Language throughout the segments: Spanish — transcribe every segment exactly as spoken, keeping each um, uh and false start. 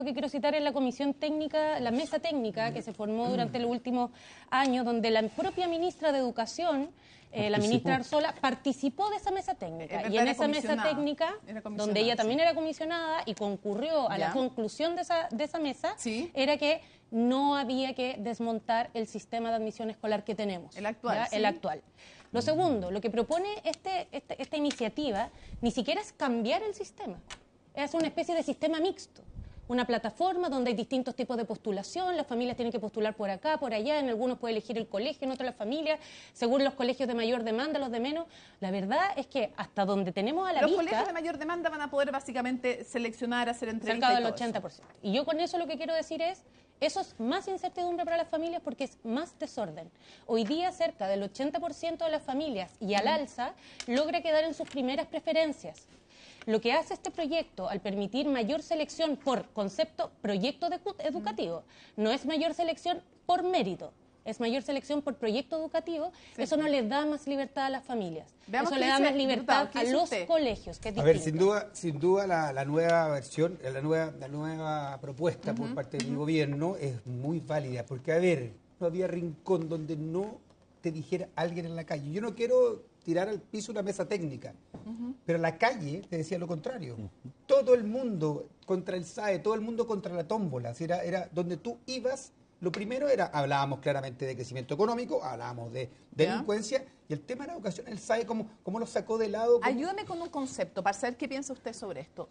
Lo que quiero citar es la comisión técnica, la mesa técnica que se formó durante los últimos años, donde la propia ministra de Educación, eh, la ministra Arzola, participó de esa mesa técnica. Y en esa mesa técnica, donde ella también sí. era comisionada y concurrió a ya. la conclusión de esa, de esa mesa, sí. era que no había que desmontar el sistema de admisión escolar que tenemos. El actual. ¿sí? El actual. Lo segundo, lo que propone este, este, esta iniciativa ni siquiera es cambiar el sistema, es una especie de sistema mixto. Una plataforma donde hay distintos tipos de postulación, las familias tienen que postular por acá, por allá, en algunos puede elegir el colegio, en otros la familia, según los colegios de mayor demanda, los de menos. La verdad es que hasta donde tenemos a la los vista... Los colegios de mayor demanda van a poder básicamente seleccionar, hacer entrevistas cerca del ochenta por ciento. Y yo con eso lo que quiero decir es, eso es más incertidumbre para las familias porque es más desorden. Hoy día cerca del ochenta por ciento de las familias y al alza logra quedar en sus primeras preferencias. Lo que hace este proyecto al permitir mayor selección por concepto proyecto educativo, no es mayor selección por mérito, es mayor selección por proyecto educativo, sí. eso no le da más libertad a las familias, Veamos eso le da más libertad a los usted? colegios, que es A distinto. ver, sin duda, sin duda la, la nueva versión, la nueva, la nueva propuesta uh-huh, por parte uh-huh. del gobierno es muy válida, porque a ver, no había rincón donde no te dijera alguien en la calle. Yo no quiero tirar al piso una mesa técnica, uh-huh. pero la calle te decía lo contrario. Uh-huh. Todo el mundo contra el S A E, todo el mundo contra la tómbola. Era, era donde tú ibas, lo primero era, hablábamos claramente de crecimiento económico, hablábamos de delincuencia, ¿ya? Y el tema de la educación, el S A E, ¿cómo, cómo lo sacó de lado? ¿Cómo? Ayúdame con un concepto, para saber qué piensa usted sobre esto.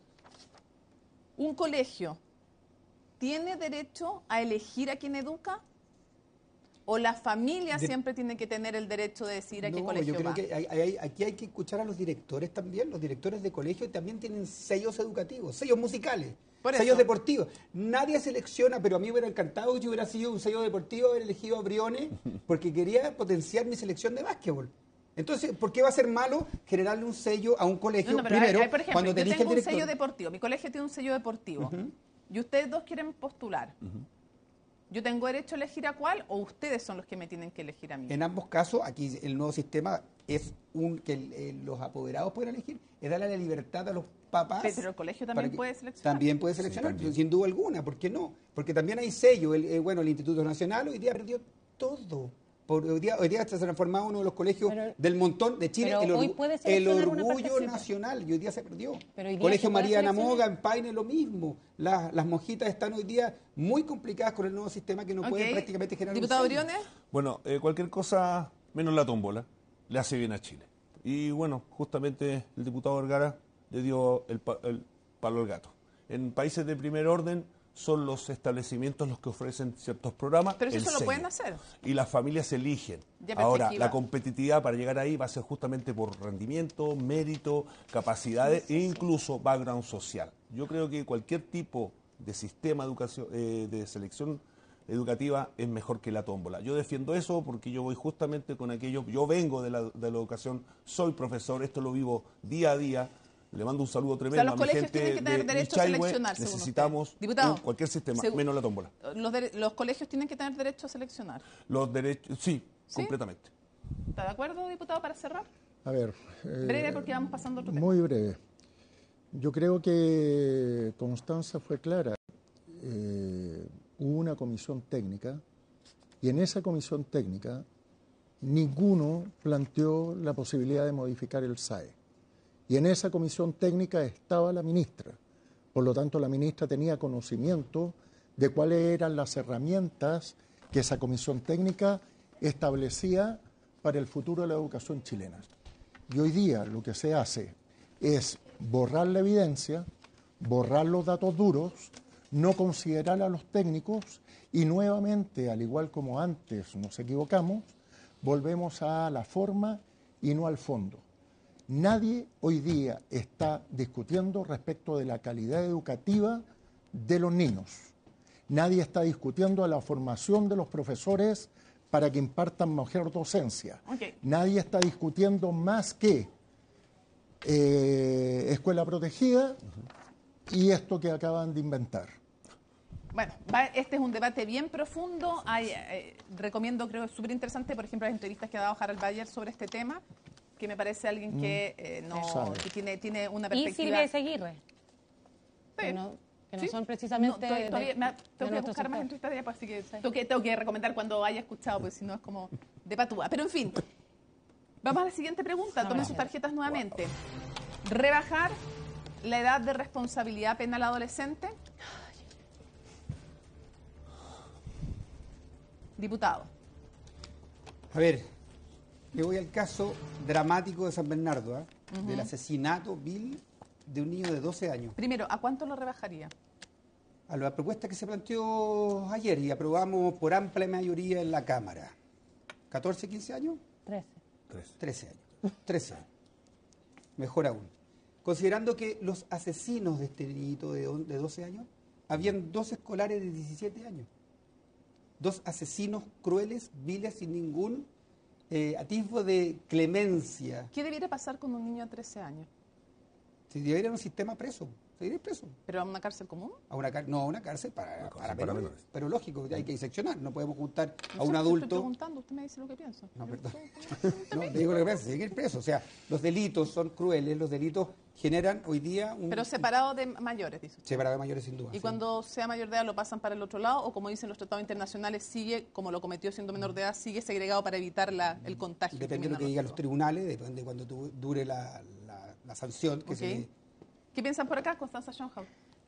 ¿Un colegio tiene derecho a elegir a quien educa? ¿O la familia de, siempre tiene que tener el derecho de decir a no, qué colegio yo creo va? que hay, hay, aquí hay que escuchar a los directores también. Los directores de colegio también tienen sellos educativos, sellos musicales, sellos deportivos. Nadie selecciona, pero a mí me hubiera encantado que yo hubiera sido un sello deportivo, haber elegido a Briones, porque quería potenciar mi selección de básquetbol. Entonces, ¿por qué va a ser malo generarle un sello a un colegio? No, no, Primero, hay, hay, por ejemplo, cuando te yo elige tengo el director. un sello deportivo, mi colegio tiene un sello deportivo, uh-huh. y ustedes dos quieren postular. Uh-huh. ¿Yo tengo derecho a elegir a cuál o ustedes son los que me tienen que elegir a mí? En ambos casos, aquí el nuevo sistema es un que el, el, los apoderados pueden elegir, es darle la libertad a los papás. Pero el colegio también puede seleccionar. También puede seleccionar, sí, también. Sin duda alguna, ¿por qué no? Porque también hay sello, el, eh, bueno, el Instituto Nacional hoy día perdió todo. Por, hoy, día, hoy día se ha transformado uno de los colegios pero, del montón de Chile, el, or, el orgullo nacional, y hoy día se perdió. Colegio María Namoga, en Paine, lo mismo. La, las monjitas están hoy día muy complicadas con el nuevo sistema que no okay. pueden prácticamente generar ¿Diputado Briones? Bueno, eh, cualquier cosa, menos la tómbola, le hace bien a Chile. Y bueno, justamente el diputado Vergara le dio el, el palo al gato. En países de primer orden son los establecimientos los que ofrecen ciertos programas. Pero eso lo pueden hacer. Y las familias eligen. Ahora, la competitividad para llegar ahí va a ser justamente por rendimiento, mérito, capacidades sí, sí, e incluso sí. background social. Yo creo que cualquier tipo de sistema de, educación, eh, de selección educativa es mejor que la tómbola. Yo defiendo eso porque yo voy justamente con aquello, yo vengo de la, de la educación, soy profesor, esto lo vivo día a día. Le mando un saludo tremendo. O sea, los a mi colegios gente tienen que tener de derecho Michahue. a seleccionar. Necesitamos Diputado, un, cualquier sistema, según, menos la tómbola. Los, de, los colegios tienen que tener derecho a seleccionar. Los derechos, sí, ¿Sí? completamente. ¿Está de acuerdo, diputado, para cerrar? A ver. Eh, breve, porque vamos pasando a otro tema. Muy breve. Yo creo que Constanza fue clara. Eh, hubo una comisión técnica y en esa comisión técnica ninguno planteó la posibilidad de modificar el S A E. Y en esa comisión técnica estaba la ministra. Por lo tanto, la ministra tenía conocimiento de cuáles eran las herramientas que esa comisión técnica establecía para el futuro de la educación chilena. Y hoy día lo que se hace es borrar la evidencia, borrar los datos duros, no considerar a los técnicos y nuevamente, al igual como antes nos equivocamos, volvemos a la forma y no al fondo. Nadie hoy día está discutiendo respecto de la calidad educativa de los niños. Nadie está discutiendo la formación de los profesores para que impartan mejor docencia. Okay. Nadie está discutiendo más que eh, escuela protegida uh-huh. y esto que acaban de inventar. Bueno, va, este es un debate bien profundo. Hay, eh, recomiendo, creo, es súper interesante, por ejemplo, las entrevistas que ha dado Harald Bayer sobre este tema, que me parece alguien que, eh, no, que tiene, tiene una perspectiva... Y Silvia Ezeguirre. Sí. No, que no ¿Sí? son precisamente... No, todavía, de, me, tengo que buscar más entrevistas de ella, pues, así que, sí. tengo que tengo que recomendar cuando haya escuchado, pues si no es como de patúa. Pero en fin, vamos a la siguiente pregunta. Tomen sus tarjetas nuevamente. Wow. ¿Rebajar la edad de responsabilidad penal adolescente? Diputado. A ver, me voy al caso dramático de San Bernardo, ¿eh? Uh-huh. Del asesinato vil de un niño de doce años. Primero, ¿a cuánto lo rebajaría? A la propuesta que se planteó ayer y aprobamos por amplia mayoría en la Cámara. ¿catorce, quince años? trece. trece años. trece años. Mejor aún. Considerando que los asesinos de este niñito de doce años, habían dos escolares de diecisiete años. Dos asesinos crueles, viles, sin ningún eh, atisbo de clemencia. ¿Qué debiera pasar con un niño de trece años? Si debería ir a un sistema preso, se iría preso. ¿Pero a una cárcel común? A una no, a una cárcel para, una para, para menores. menores. Pero lógico, hay que diseccionar, no podemos juntar no a un sé, adulto... Estoy preguntando, usted me dice lo que piensa. No, perdón. No, te digo lo que piensa, seguir preso. O sea, los delitos son crueles, los delitos generan hoy día... un Pero separado de mayores, dice usted. Separado de mayores, sin duda. ¿Y sí. cuando sea mayor de edad lo pasan para el otro lado? ¿O como dicen los tratados internacionales, sigue, como lo cometió siendo menor de edad, sigue segregado para evitar la, el contagio? Depende de lo que digan los tribunales, depende de cuando tu, dure la, la, la sanción que okay. se... ¿Qué piensan por acá, Constanza Schoenhauer?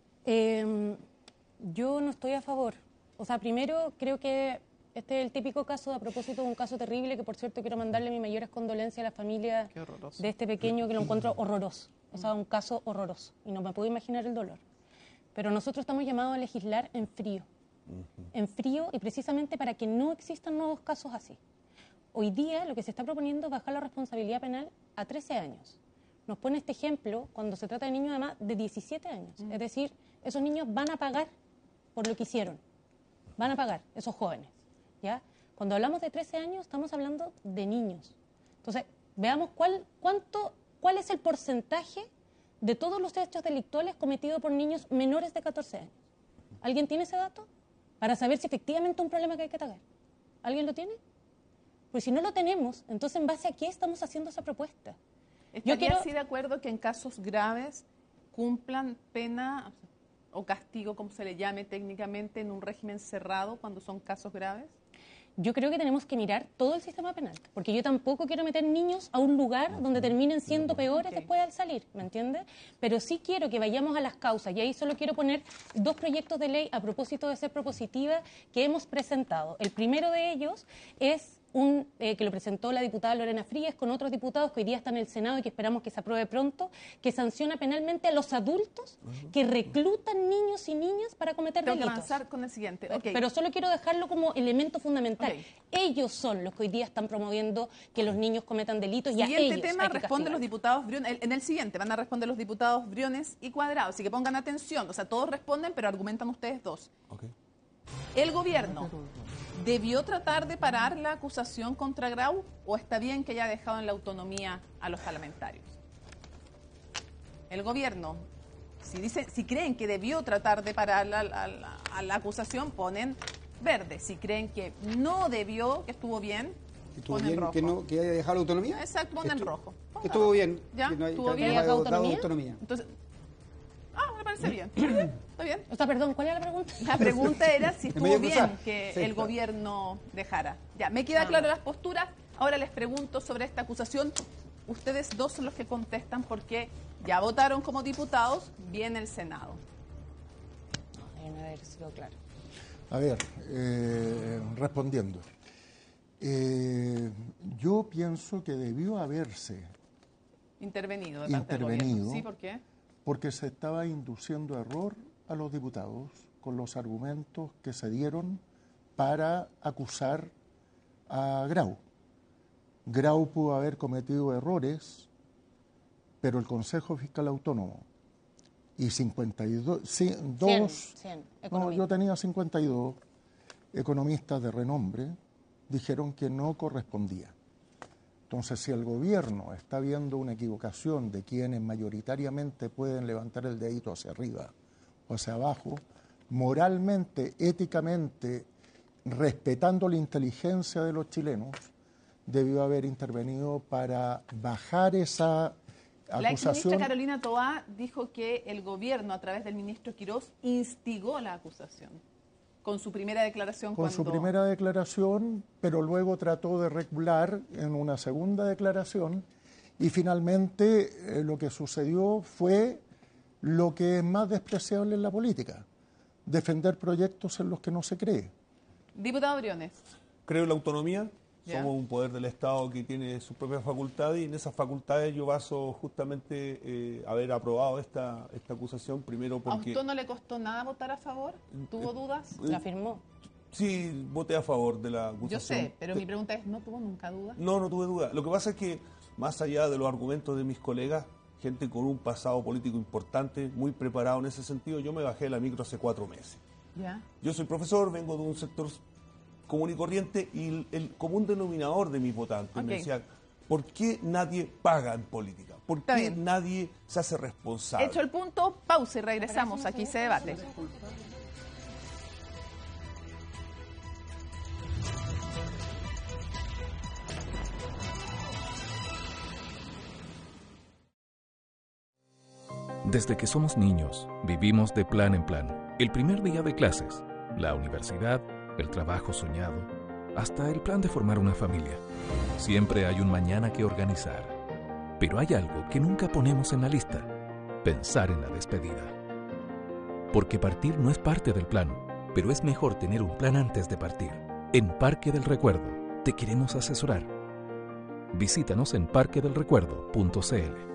Eh, yo no estoy a favor. O sea, primero creo que este es el típico caso, a propósito de un caso terrible, que por cierto quiero mandarle mis mayores condolencias a la familia de este pequeño, que lo encuentro horroroso. O sea, un caso horroroso. Y no me puedo imaginar el dolor. Pero nosotros estamos llamados a legislar en frío. En frío y precisamente para que no existan nuevos casos así. Hoy día lo que se está proponiendo es bajar la responsabilidad penal a trece años. Nos pone este ejemplo cuando se trata de niños además de diecisiete años. Mm. Es decir, esos niños van a pagar por lo que hicieron. Van a pagar, esos jóvenes. ¿Ya? Cuando hablamos de trece años, estamos hablando de niños. Entonces, veamos cuál, cuánto, cuál es el porcentaje de todos los hechos delictuales cometidos por niños menores de catorce años. ¿Alguien tiene ese dato? Para saber si efectivamente es un problema que hay que atacar. ¿Alguien lo tiene? Pues si no lo tenemos, entonces ¿en base a qué estamos haciendo esa propuesta? ¿Estaría Yo quiero... así de acuerdo que en casos graves cumplan pena o castigo, como se le llame técnicamente, en un régimen cerrado cuando son casos graves? Yo creo que tenemos que mirar todo el sistema penal, porque yo tampoco quiero meter niños a un lugar donde terminen siendo peores okay. después al salir, ¿me entiendes? Pero sí quiero que vayamos a las causas, y ahí solo quiero poner dos proyectos de ley a propósito de ser propositiva que hemos presentado. El primero de ellos es un eh, que lo presentó la diputada Lorena Frías con otros diputados que hoy día están en el Senado y que esperamos que se apruebe pronto, que sanciona penalmente a los adultos que reclutan niños y niñas para cometer Tengo delitos. Tengo que avanzar con el siguiente. Okay. Pero solo quiero dejarlo como elemento fundamental. Okay. Ellos son los que hoy día están promoviendo que los niños cometan delitos y a ellos Siguiente tema responde los diputados Briones. En el siguiente van a responder los diputados Briones y Cuadrado, así que pongan atención. O sea, todos responden, pero argumentan ustedes dos. Okay. El gobierno ¿debió tratar de parar la acusación contra Grau o está bien que haya dejado en la autonomía a los parlamentarios? El gobierno, si dicen, si creen que debió tratar de parar la, la, la, a la acusación, ponen verde. Si creen que no debió, que estuvo bien, ¿Estuvo ponen bien rojo. Que, no, que haya dejado la autonomía? Exacto, ponen Estu rojo. Que estuvo bien. ¿Ya? Que no hay, ¿Estuvo que bien? No haya autonomía? autonomía. Entonces, ah, me parece bien. ¿Está bien? ¿Está bien? O sea, perdón, ¿cuál era la pregunta? La pregunta era si estuvo bien cruzar. que Sí, el claro. gobierno dejara. Ya, me queda Ah, claro no. las posturas. Ahora les pregunto sobre esta acusación. Ustedes dos son los que contestan porque ya votaron como diputados, viene el Senado. No, deben haber sido claro. A ver, eh, respondiendo. Eh, yo pienso que debió haberse Intervenido. De parte intervenido. Del gobierno. ¿Sí? ¿Por qué? Porque se estaba induciendo error a los diputados con los argumentos que se dieron para acusar a Grau. Grau pudo haber cometido errores, pero el Consejo Fiscal Autónomo y cincuenta y dos, sí, dos, cien, cien, no, yo tenía cincuenta y dos economistas de renombre, dijeron que no correspondía. Entonces, si el gobierno está viendo una equivocación de quienes mayoritariamente pueden levantar el dedito hacia arriba o hacia abajo, moralmente, éticamente, respetando la inteligencia de los chilenos, debió haber intervenido para bajar esa La exministra Carolina Toá dijo que el gobierno, a través del ministro Quirós, instigó la acusación con su primera declaración. Con cuando... su primera declaración, pero luego trató de regular en una segunda declaración y finalmente eh, lo que sucedió fue lo que es más despreciable en la política, defender proyectos en los que no se cree. Diputado Briones. Creo en la autonomía. ¿Ya? Somos un poder del Estado que tiene sus propias facultades y en esas facultades yo baso justamente eh, haber aprobado esta, esta acusación, primero porque... ¿A usted no le costó nada votar a favor? ¿Tuvo eh, dudas? ¿La firmó? Sí, voté a favor de la acusación. Yo sé, pero mi pregunta es, ¿no tuvo nunca dudas? No, no tuve duda. Lo que pasa es que, más allá de los argumentos de mis colegas, gente con un pasado político importante, muy preparado en ese sentido, yo me bajé de la micro hace cuatro meses. ¿Ya? Yo soy profesor, vengo de un sector común y corriente y el, el común denominador de mis votantes Okay. me decía, ¿por qué nadie paga en política? ¿Por Está qué bien. nadie se hace responsable? Hecho el punto, pausa y regresamos. Aquí se debate. Desde que somos niños, vivimos de plan en plan. El primer día de clases, la universidad, el trabajo soñado, hasta el plan de formar una familia. Siempre hay un mañana que organizar. Pero hay algo que nunca ponemos en la lista: pensar en la despedida. Porque partir no es parte del plan, pero es mejor tener un plan antes de partir. En Parque del Recuerdo, te queremos asesorar. Visítanos en parque del recuerdo punto c l.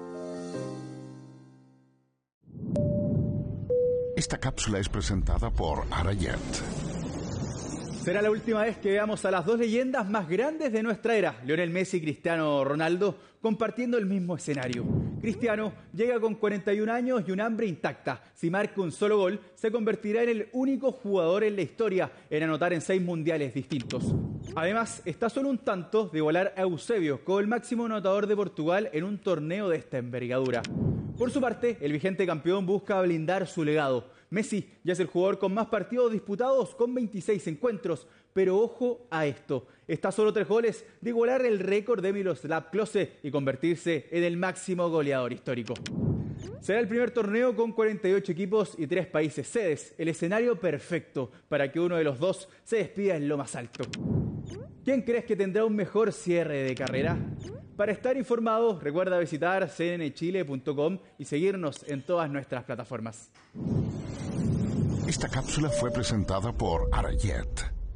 Esta cápsula es presentada por Arayet. Será la última vez que veamos a las dos leyendas más grandes de nuestra era, Lionel Messi y Cristiano Ronaldo, compartiendo el mismo escenario. Cristiano llega con cuarenta y un años y un hambre intacta. Si marca un solo gol, se convertirá en el único jugador en la historia en anotar en seis mundiales distintos. Además, está solo un tanto de igualar a Eusebio como el máximo anotador de Portugal en un torneo de esta envergadura. Por su parte, el vigente campeón busca blindar su legado. Messi ya es el jugador con más partidos disputados, con veintiséis encuentros, pero ojo a esto: está solo tres goles de igualar el récord de Miroslav Klose y convertirse en el máximo goleador histórico. Será el primer torneo con cuarenta y ocho equipos y tres países sedes, el escenario perfecto para que uno de los dos se despida en lo más alto. ¿Quién crees que tendrá un mejor cierre de carrera? Para estar informado, recuerda visitar c n n chile punto com y seguirnos en todas nuestras plataformas. Esta cápsula fue presentada por Arayet.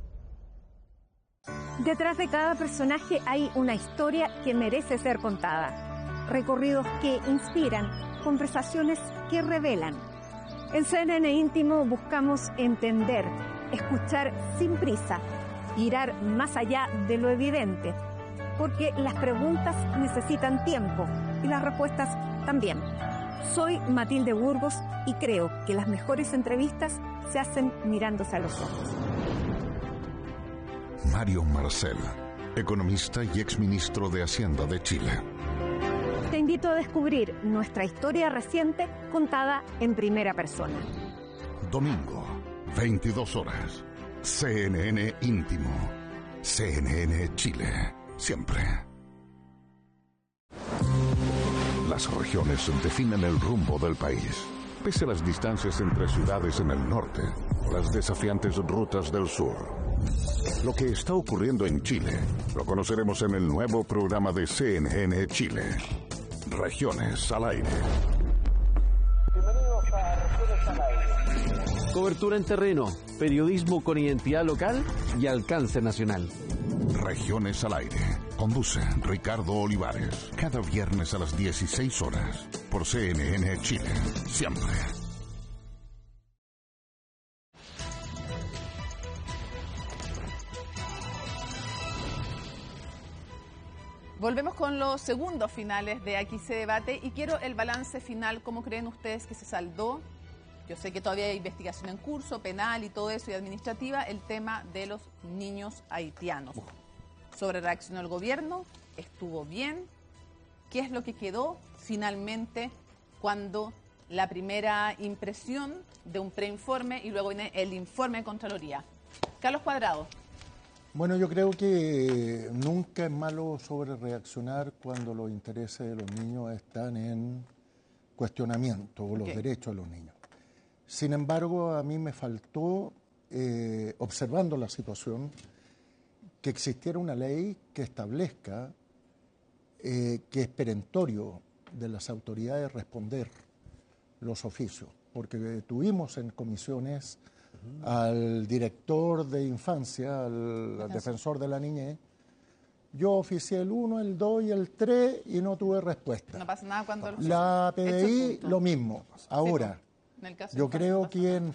Detrás de cada personaje hay una historia que merece ser contada. Recorridos que inspiran, conversaciones que revelan. En C N N Íntimo buscamos entender, escuchar sin prisa, mirar más allá de lo evidente, porque las preguntas necesitan tiempo y las respuestas también. Soy Matilde Burgos y creo que las mejores entrevistas se hacen mirándose a los ojos. Mario Marcel, economista y exministro de Hacienda de Chile. Te invito a descubrir nuestra historia reciente contada en primera persona. Domingo, veintidós horas. C N N Íntimo. C N N Chile. Siempre. Las regiones definen el rumbo del país. Pese a las distancias entre ciudades en el norte, las desafiantes rutas del sur. Lo que está ocurriendo en Chile lo conoceremos en el nuevo programa de C N N Chile. Regiones al aire. Bienvenidos a Regiones al aire. Cobertura en terreno, periodismo con identidad local y alcance nacional. Regiones al aire. Conduce Ricardo Olivares. Cada viernes a las dieciséis horas. Por C N N Chile. Siempre. Volvemos con los segundos finales de Aquí se debate y quiero el balance final. ¿Cómo creen ustedes que se saldó? Yo sé que todavía hay investigación en curso, penal y todo eso, y administrativa, el tema de los niños haitianos. Sobre reaccionó el gobierno, estuvo bien. ¿Qué es lo que quedó finalmente cuando la primera impresión de un preinforme y luego viene el informe de Contraloría? Carlos Cuadrado. Bueno, yo creo que nunca es malo sobre reaccionar cuando los intereses de los niños están en cuestionamiento, o los okay. derechos de los niños. Sin embargo, a mí me faltó, eh, observando la situación, que existiera una ley que establezca eh, que es perentorio de las autoridades responder los oficios, porque tuvimos en comisiones uh-huh. al director de infancia, al, al defensor de la niñez. Yo oficié el uno, el dos y el tres y no tuve respuesta. No pasa nada cuando... La P D I lo mismo. Ahora, sí, en yo creo que en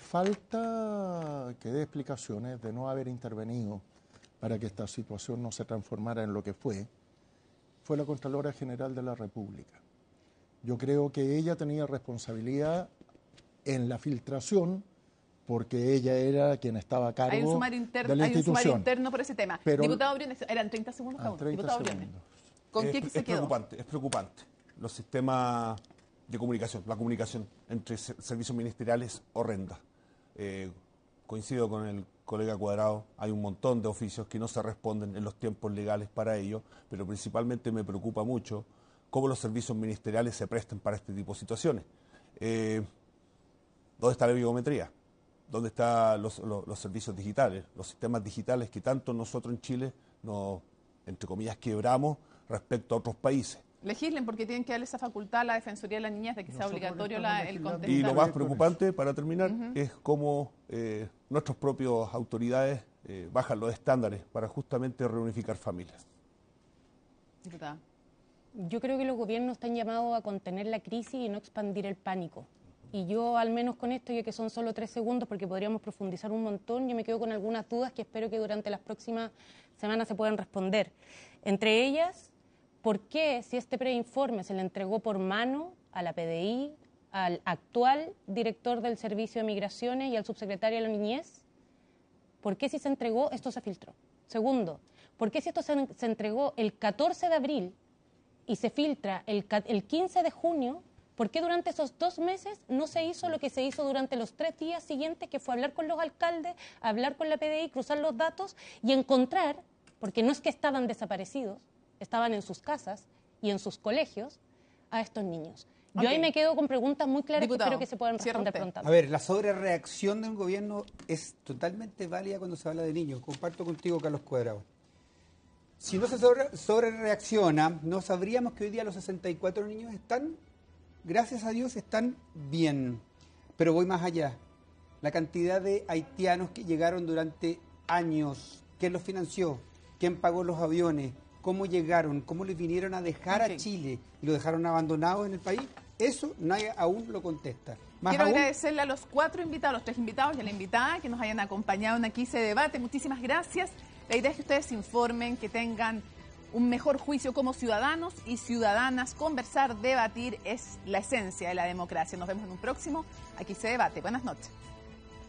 falta que dé explicaciones de no haber intervenido para que esta situación no se transformara en lo que fue, fue la Contralora General de la República. Yo creo que ella tenía responsabilidad en la filtración, porque ella era quien estaba a cargo hay un sumario interno, de la hay institución. un sumario interno por ese tema. Pero, Diputado Briones, eran treinta segundos cada uno. Diputado Briones, ¿con es, qué se es quedó? Preocupante, es preocupante. Los sistemas de comunicación, la comunicación entre servicios ministeriales horrenda. Eh, coincido con el colega Cuadrado, hay un montón de oficios que no se responden en los tiempos legales para ello, pero principalmente me preocupa mucho cómo los servicios ministeriales se prestan para este tipo de situaciones. Eh, ¿Dónde está la biometría? ¿Dónde están los, los, los servicios digitales, los sistemas digitales que tanto nosotros en Chile nos, entre comillas, quebramos respecto a otros países? Legislen porque tienen que darle esa facultad a la Defensoría de la Niñez de que nosotros sea obligatorio la, el contenido. Y lo más preocupante, para terminar, uh-huh. es cómo eh, nuestras propias autoridades eh, bajan los estándares para justamente reunificar familias. Diputada. Yo creo que los gobiernos están llamados a contener la crisis y no expandir el pánico. Y yo, al menos con esto, ya que son solo tres segundos, porque podríamos profundizar un montón, yo me quedo con algunas dudas que espero que durante las próximas semanas se puedan responder. Entre ellas, ¿por qué, si este preinforme se le entregó por mano a la P D I, al actual director del Servicio de Migraciones y al subsecretario de la Niñez, por qué si se entregó, esto se filtró? Segundo, ¿por qué si esto se, se entregó el catorce de abril y se filtra el, el quince de junio, ¿por qué durante esos dos meses no se hizo lo que se hizo durante los tres días siguientes, que fue hablar con los alcaldes, hablar con la P D I, cruzar los datos y encontrar, porque no es que estaban desaparecidos, estaban en sus casas y en sus colegios, a estos niños? Yo okay. ahí me quedo con preguntas muy claras. Diputado, que espero que se puedan responder pronto. A ver, la sobrereacción de un gobierno es totalmente válida cuando se habla de niños. Comparto contigo, Carlos Cuadrado. Si no se sobre, sobrereacciona, no sabríamos que hoy día los sesenta y cuatro niños están, gracias a Dios, están bien. Pero voy más allá. La cantidad de haitianos que llegaron durante años, ¿quién los financió? ¿Quién pagó los aviones? ¿Cómo llegaron? ¿Cómo les vinieron a dejar okay. a Chile? ¿Y lo dejaron abandonados en el país? Eso nadie aún lo contesta. Más Quiero aún, agradecerle a los cuatro invitados, a los tres invitados y a la invitada que nos hayan acompañado en Aquí se debate. Muchísimas gracias. La idea es que ustedes se informen, que tengan un mejor juicio como ciudadanos y ciudadanas. Conversar, debatir es la esencia de la democracia. Nos vemos en un próximo Aquí se debate. Buenas noches.